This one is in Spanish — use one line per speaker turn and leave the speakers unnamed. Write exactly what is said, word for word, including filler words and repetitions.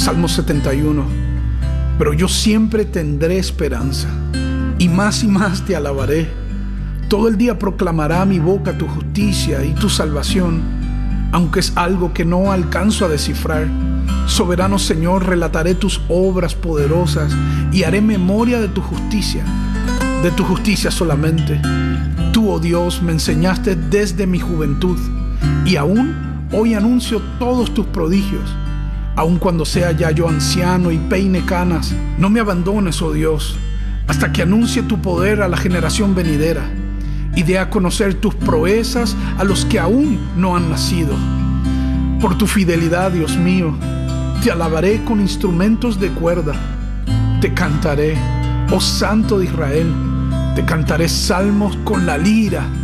Salmo setenta y uno. Pero yo siempre tendré esperanza, y más y más te alabaré. Todo el día proclamará mi boca tu justicia y tu salvación, aunque es algo que no alcanzo a descifrar. Soberano Señor, relataré tus obras poderosas y haré memoria de tu justicia, de tu justicia solamente. Tú, oh Dios, me enseñaste desde mi juventud, y aún hoy anuncio todos tus prodigios. Aun cuando sea ya yo anciano y peine canas, no me abandones, oh Dios, hasta que anuncie tu poder a la generación venidera y dé a conocer tus proezas a los que aún no han nacido. Por tu fidelidad, Dios mío, te alabaré con instrumentos de cuerda. Te cantaré, oh Santo de Israel, te cantaré salmos con la lira.